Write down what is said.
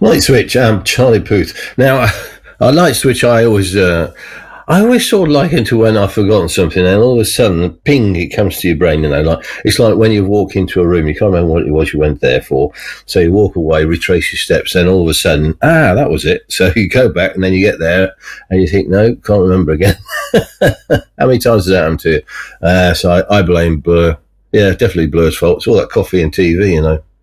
Light switch, Charlie Puth. Now, a light switch I always sort of liken to when I've forgotten something, and all of a sudden, ping, it comes to your brain, like, it's like when you walk into a room, you can't remember what it was you went there for, so you walk away, retrace your steps, then all of a sudden, that was it. So you go back, and then you get there, and you think, no, can't remember again. How many times has that happened to you? So I blame Blur. Yeah, definitely Blur's fault. It's all that coffee and TV,